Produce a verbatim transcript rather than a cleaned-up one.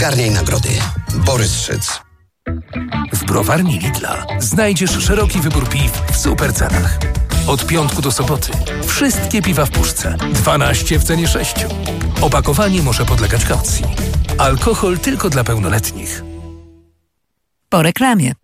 Garniaj nagrody. Borys Szyc. W browarni Lidla znajdziesz szeroki wybór piw w super cenach. Od piątku do soboty wszystkie piwa w puszce. dwanaście w cenie sześciu. Opakowanie może podlegać kaucji. Alkohol tylko dla pełnoletnich. Po reklamie.